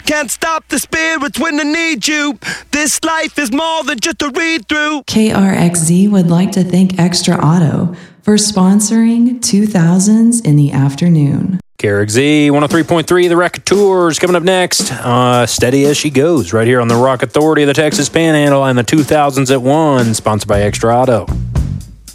Can't stop the spirits when I need you. This life is more than just a read-through. KRXZ would like to thank Extra Auto for sponsoring 2000s in the afternoon. KRXZ 103.3, The Raconteurs coming up next. Steady as she goes, right here on the Rock Authority of the Texas Panhandle and the 2000s at 1, sponsored by Extra Auto.